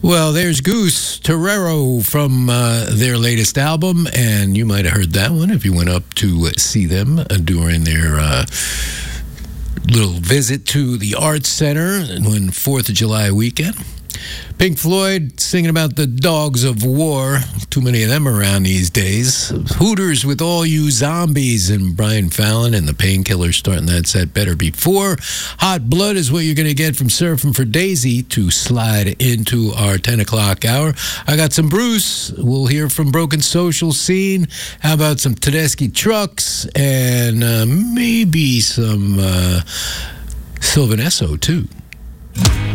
Well, there's Goose Torero from their latest album, and you might have heard that one if you went up to see them during their little visit to the Arts Center on 4th of July weekend. Pink Floyd singing about the dogs of war. Too many of them around these days. Hooters with All You Zombies, and Brian Fallon and the Painkillers starting that set Better Before. Hot Blood is what you're going to get from Surfing for Daisy to slide into our 10 o'clock hour. I got some Bruce. We'll hear from Broken Social Scene. How about some Tedeschi Trucks and maybe some Sylvan Esso too.